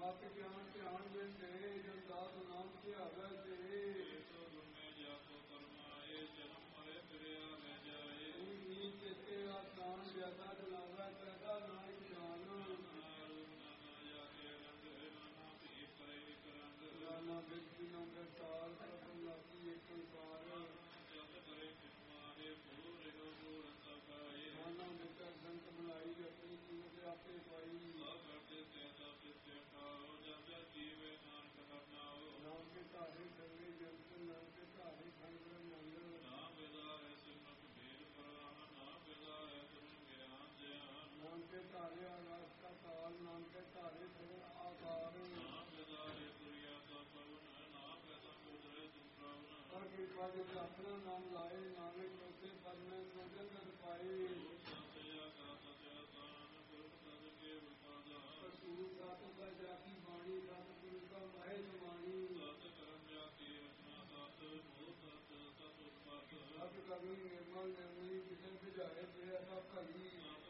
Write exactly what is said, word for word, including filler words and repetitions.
ਮਤ ਗਿਆਨ ਧਿਆਨ ਦੇ ਤੇ ਜਨ ਦਾਸ ਨਾਮ ਧਿਆਵੇ ਤੇ ਸੋ ਗੁਰਮੇ ਜਾਪੋ ਕਰਮਾਏ ਜਨਮ ਮਰੇ ਫਿਰਿਆ ਲੈ ਜਾਏ ਨੀ ਚੇਤੇ ਆਸਾਨ ਜਿਆਦਾ ਜਲਾਵਾ ਪੈਦਾ ਨਾਨਕ ਜਾਨ ਨਾਨਾ ਕੇ ਰੰਗ ਨਾਨਾ ਭੀ ਕਰੇ ਇਕ ਰੰਗ ਨਾਨਾ ਬਿਰਤੀ ਨੰਬਰ ਸਾਲ ਪ੍ਰਭੂ ਲਾਗੀ ਇੱਕ ਕਾਰ ਜਪ ਕਰੇ ਕਿਸਮਾਰੇ ਭੂ ਰਹਿਓ ਦੂਰ ਸਕਾਏ ਨਾਨਾ ਬਿਰਤਾ ਸੰਤ ਬਣਾਈ ਆਪਣੀ ਕੀਮਤ ਆਪੇ ਪਾਈ ਸਭ ਕਰਦੇ ਸਹਿਤਾ ਸਿੱਧੇ ਠਾਓ ਜਬ ਜਬ ਜੀਵੇ ਨਾਨਕ ਹਰਨਾਓ ਨਾਮ ਕੇ ਧਾਰੇ ਸੰਗੇ ਜੰਤ ਨਾਮ ਕੇ ਧਾਰੇ ਸੰਗ ਮੰਗਲ ਨਾਮ ਵਿਦਾਰੇ ਸਿਮਰਤ ਭੇਦ ਪਰਵਾਹ ਨਾਮ ਵਿਦਾਰੇ ਤੁਮ ਗਿਆਨ ਧਿਆਨ ਨਾਮ ਕੇ ਧਾਰੇ ਆਕਾਸ਼ का काल नाम के धारे सगल आकार नाम विदारे तुरिया का पवन नाम व्यथा उदरे तुम प्रवन और कृपा जो अपना नाम लाए नानक चौथे पद में सुजन पाए संतया का सत्यासान गुरु पद के उपादान गुरु का तुका जाति वाणी सत गुरु का महे जमानी सत कर्म जाति रचना सत मोह सत सत उत्पाद सत कवि निर्मल निर्मली किसे बुझाए ते ऐसा कली